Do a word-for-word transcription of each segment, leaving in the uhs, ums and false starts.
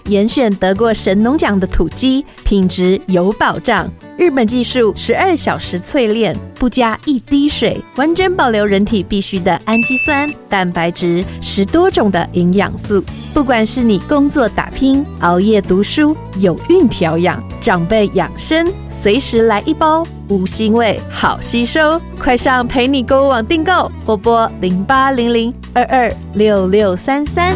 严选得过神农奖的土鸡，品质有保障。日本技术十二小时淬炼，不加一滴水，完整保留人体必需的氨基酸、蛋白质，十多种的营养素。不管是你工作打拼、熬夜读书、有孕调养、长辈养生，随时来一包，无腥味，好吸收。快上陪你购物网订购，或拨零八零零二二六六三三。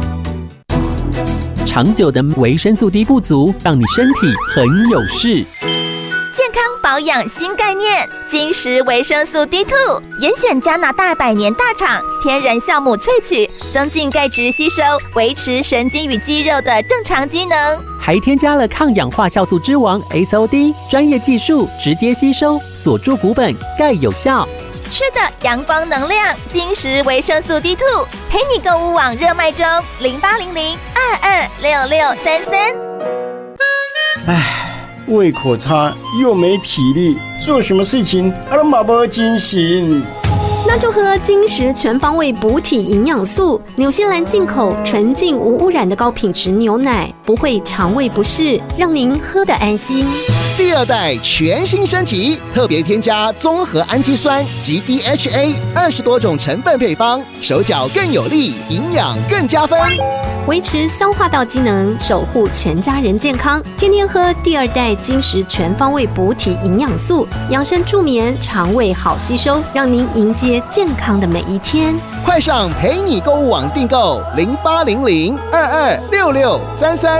长久的维生素 D 不足，让你身体很有事。 健康保养新概念，金石维生素 D 二 严选加拿大百年大厂天然酵母萃取，增进钙质吸收，维持神经与肌肉的正常机能， 还添加了抗氧化酵素之王 S O D， 专业技术直接吸收，锁住骨本，钙有效。 吃的阳光能量，金石维生素 D 二 陪你购物网热卖中，零八零零二二六六三三。 唉，胃口差又没体力，做什么事情都没精神。 那就喝金石全方位补体营养素，纽西兰进口纯净无污染的高品质牛奶，不会肠胃不适，让您喝得安心。 第二代全新升级，特别添加综合氨基酸及 D H A 二十多种成分配方，手脚更有力，营养更加分， 维持消化道机能，守护全家人健康。天天喝第二代金石全方位补体营养素，养生助眠，肠胃好吸收，让您迎接健康的每一天。 快上陪你购物网订购零八零零二二六六三三。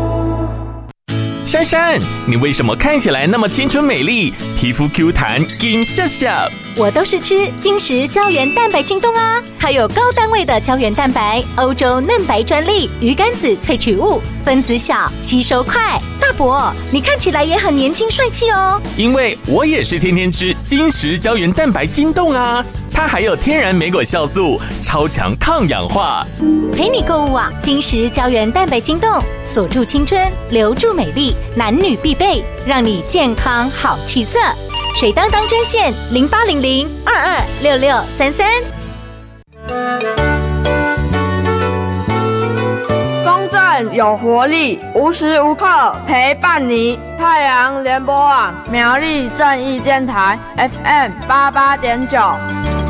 珊珊，你为什么看起来那么青春美丽，皮肤 Q 弹，金笑笑？ 我都是吃金石胶原蛋白晶冻啊，它有高单位的胶原蛋白，欧洲嫩白专利，鱼肝子萃取物，分子小，吸收快。大伯，你看起来也很年轻帅气哦。 因为我也是天天吃金石胶原蛋白晶冻啊，它还有天然莓果酵素，超强抗氧化。 陪你购物网，金石胶原蛋白晶冻，锁住青春，留住美丽，男女必备，让你健康好气色。水当当专线零八零零二二六六三三。 公正有活力，无时无刻陪伴你。太阳联播网苗栗正义电台 F M 八八点九。